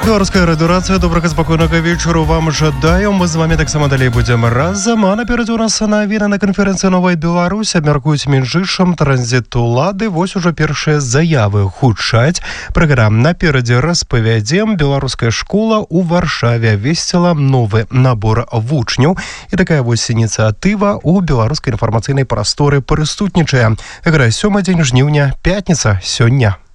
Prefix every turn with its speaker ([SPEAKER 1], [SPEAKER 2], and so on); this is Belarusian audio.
[SPEAKER 1] Беларуская радыёрацыя, добрага спакойнага вечару вам жадаю. Мы з вами таксама далей будзем разам. А наперадзе у нас навіна на канферэнцыі «Новая Беларусь» абмяркуюць між іншым транзіт улады. Вось ужо першыя заявы гучаць. Праграм наперадзе распавядзем. Беларуская школа ў Варшаве абвесціла новы набор вучняў. І такая вось ініцыятыва ў беларускай інфармацыйнай прасторы прысутнічае. Ігра 7 дзень жніўня, пятніца сёння.